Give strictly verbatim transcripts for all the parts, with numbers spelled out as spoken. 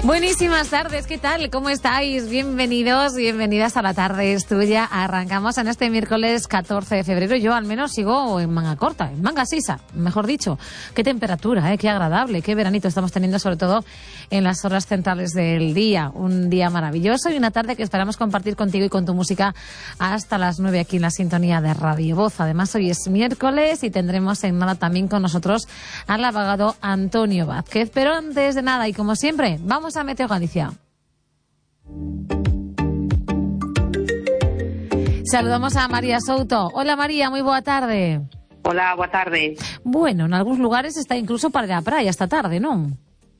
Buenísimas tardes, ¿qué tal? ¿Cómo estáis? Bienvenidos, bienvenidas a La Tarde es Tuya. Arrancamos en este miércoles catorce de febrero. Yo al menos sigo en manga corta, en manga sisa, mejor dicho. Qué temperatura, ¿eh? Qué agradable, qué veranito estamos teniendo, sobre todo en las horas centrales del día. Un día maravilloso y una tarde que esperamos compartir contigo y con tu música hasta las nueve aquí en la sintonía de Radio Voz. Además, hoy es miércoles y tendremos en nada también con nosotros al abogado Antonio Vázquez. Pero antes de nada, y como siempre, vamos a Meteo Galicia. Saludamos a María Souto. Hola María, moi boa tarde. Hola, boa tarde. Bueno, en algúns lugares está incluso para ir á praia esta tarde, non?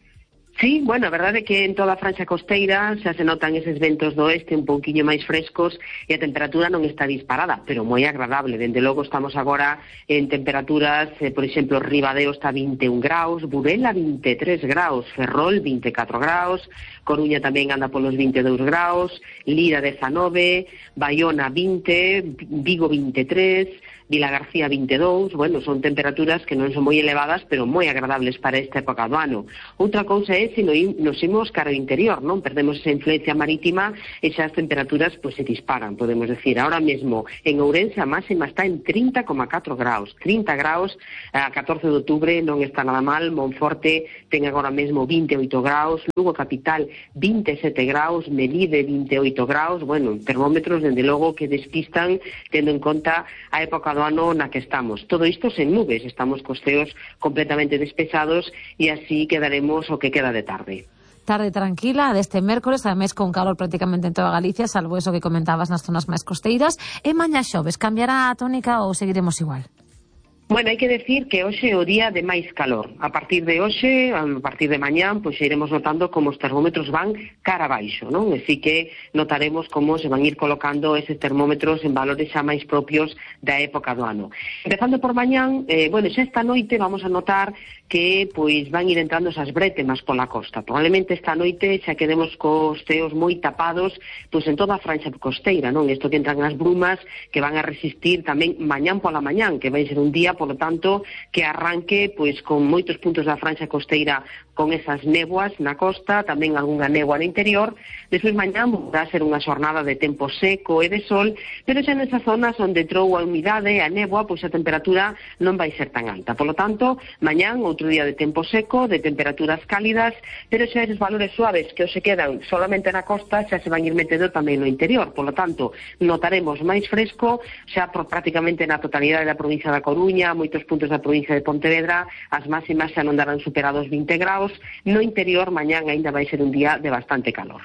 Sí, bueno, a verdade é que en toda a franxa costeira xa se notan eses ventos do oeste un pouquiño máis frescos e a temperatura non está disparada, pero moi agradable. Dende logo estamos agora en temperaturas, eh, por exemplo, Ribadeo está vinte e un graus, Burela vinte e tres graus, Ferrol vinte e catro graus, Coruña tamén anda polos vinte e dous graus, Lira dezanove, Baiona vinte, Vigo vinte e tres, Vilagarcía vinte e dous, bueno, son temperaturas que non son moi elevadas, pero moi agradables para esta época do ano. Outra cousa é se nos imos cara ao interior, non? Perdemos esa influencia marítima e xa as temperaturas pues, se disparan, podemos decir. Ahora mesmo, en Ourense a máxima está en trinta coma catro graus. trinta graus, a catorce de outubro non está nada mal. Monforte ten agora mesmo vinte e oito graus, Lugo capital vinte e sete graus, Melide vinte e oito graus, bueno, termómetros, dende logo, que despistan, tendo en conta a época do ano na que estamos. Todo isto sen nubes, estamos cos ceos completamente despejados e así quedaremos o que queda de tarde. Tarde tranquila deste mércores, ademais con calor prácticamente en toda Galicia, salvo eso que comentabas nas zonas máis costeiras. E mañá xoves, cambiará a tónica ou seguiremos igual? Bueno, hai que decir que hoxe é o día de máis calor. A partir de hoxe, a partir de mañán, pois iremos notando como os termómetros van cara abaixo, non? Así que notaremos como se van ir colocando eses termómetros en valores xa máis propios da época do ano. Empezando por mañán, eh, bueno, xa esta noite vamos a notar que pois van ir entrando esas brétemas pola costa. Probablemente esta noite xa quedemos cos ceos moi tapados pois en toda a franxa costeira, non? Isto que entran as brumas que van a resistir tamén mañán pola mañán, que vai ser un día, por lo tanto, que arranque pois con moitos puntos da franxa costeira con esas néboas na costa, tamén algunha néboa no interior. Despois mañán vai ser unha xornada de tempo seco e de sol, pero xa nesas zonas onde entrou a humidade e a néboa, pois a temperatura non vai ser tan alta. Por lo tanto, mañán outro día de tempo seco, de temperaturas cálidas, pero xa esos valores suaves que hoxe quedan solamente na costa xa se van ir metendo tamén no interior. Por lo tanto, notaremos máis fresco xa por prácticamente na totalidade da provincia da Coruña, moitos puntos da provincia de Pontevedra, as máximas xa non darán superados vinte graus. No interior, mañán aínda vai ser un día de bastante calor.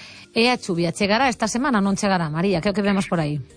E a chuvia chegará esta semana, non chegará, María? Que é o que vemos por aí?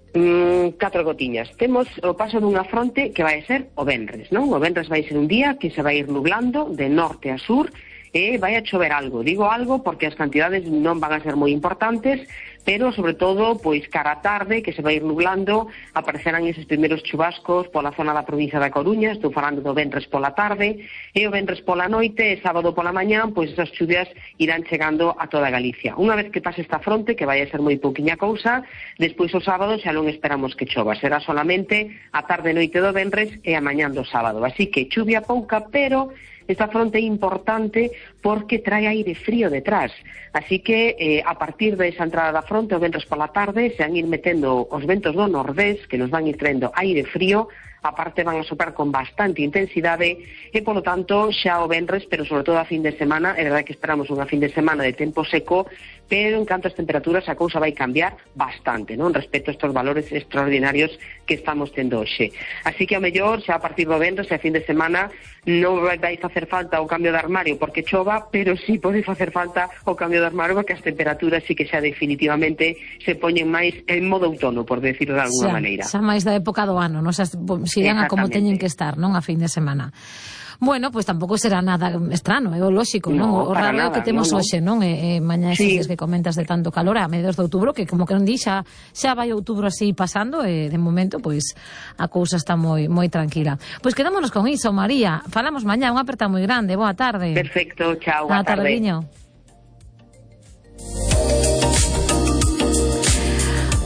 Mm, catro gotiñas. Temos o paso dunha fronte que vai ser o venres, non? O venres vai ser un día que se vai ir nublando de norte a sur e vai a chover algo. Digo algo porque as cantidades non van a ser moi importantes, pero sobre todo, pois cara a tarde, que se vai ir nublando, aparecerán eses primeiros chubascos pola zona da provincia da Coruña. Estou falando do venres pola tarde, e o venres pola noite e sábado pola mañán, pois esas chuvias irán chegando a toda Galicia. Unha vez que pase esta fronte, que vai a ser moi pouquiña cousa, despois o sábado xa non esperamos que chova, será solamente a tarde e noite do venres e a mañán do sábado. Así que chuvia pouca, pero esta fronte é importante porque trae aire frío detrás. Así que eh, a partir de esa entrada da fronte, o venres pola tarde, se van ir metendo os ventos do nordés, que nos van ir traendo aire frío, aparte van a soprar con bastante intensidade e, polo tanto, xa o venres, pero sobre todo a fin de semana, é verdade que esperamos unha fin de semana de tempo seco, pero en canto as temperaturas a cousa vai cambiar bastante, non? Respecto a estos valores extraordinarios que estamos tendo hoxe. Así que, ao mellor, xa a partir do venres e a fin de semana non vai facer falta o cambio de armario porque chova, pero sí pode facer falta o cambio de armario porque as temperaturas sí que xa definitivamente se poñen máis en modo outono, por decirlo de alguna xa, maneira. Xa máis da época do ano, non? Xa, se irán a como teñen que estar, non? A fin de semana. Bueno, pois pues tampouco será nada estrano, é o lóxico, non? No, o raro nada, que temos no, no. hoxe, non? E, e mañá sí. estes que comentas de tanto calor a mediados de outubro, que como que non di xa, xa vai outubro así pasando, e de momento, pois, a cousa está moi moi tranquila. Pois quedámonos con iso, María. Falamos mañá, unha aperta moi grande. Boa tarde. Perfecto, chao, boa tarde. Tardiño.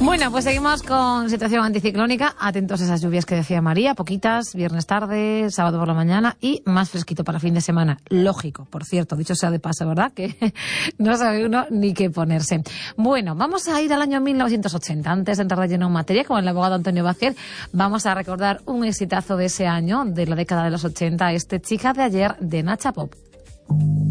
Bueno, pues seguimos con situación anticiclónica. Atentos a esas lluvias que decía María, poquitas, viernes tarde, sábado por la mañana y más fresquito para fin de semana. Lógico, por cierto, dicho sea de paso, ¿verdad? Que no sabe uno ni qué ponerse. Bueno, vamos a ir al año mil novecientos ochenta. Antes de entrar de lleno en materia, con el abogado Antonio Vázquez, vamos a recordar un exitazo de ese año, de la década de los ochenta, este Chica de ayer de Nacha Pop.